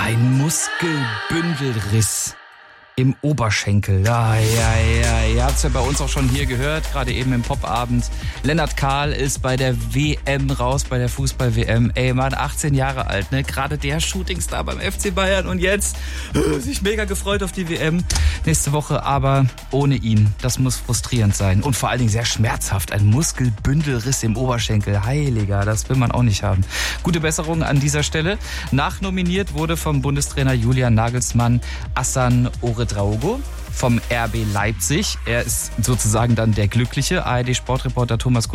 Ein Muskelbündelriss im Oberschenkel. Ja. Ihr habt es ja bei uns auch schon hier gehört, gerade eben im Popabend. Lennart Kahl ist bei der WM raus, bei der Fußball-WM. Ey, Mann, 18 Jahre alt, ne? Gerade der Shootingstar beim FC Bayern und jetzt sich mega gefreut auf die WM. Nächste Woche aber ohne ihn. Das muss frustrierend sein und vor allen Dingen sehr schmerzhaft. Ein Muskelbündelriss im Oberschenkel. Heiliger, das will man auch nicht haben. Gute Besserung an dieser Stelle. Nachnominiert wurde vom Bundestrainer Julian Nagelsmann Hassan Ouedraogo vom RB Leipzig. Er ist sozusagen dann der Glückliche. ARD-Sportreporter Thomas